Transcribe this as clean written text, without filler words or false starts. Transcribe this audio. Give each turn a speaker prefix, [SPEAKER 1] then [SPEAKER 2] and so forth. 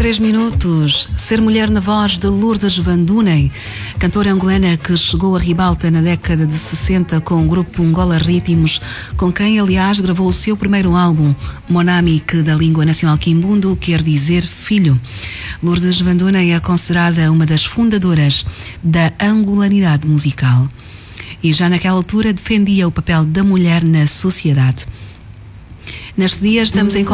[SPEAKER 1] 3 minutos. Ser mulher na voz de Lourdes Van Dunen, cantora angolana que chegou a ribalta na década de 60 com o grupo Angola Ritmos, com quem, aliás, gravou o seu primeiro álbum, Monami, que da língua nacional quimbundo quer dizer filho. Lourdes Van Dunen é considerada uma das fundadoras da angolanidade musical e já naquela altura defendia o papel da mulher na sociedade. Neste dia estamos em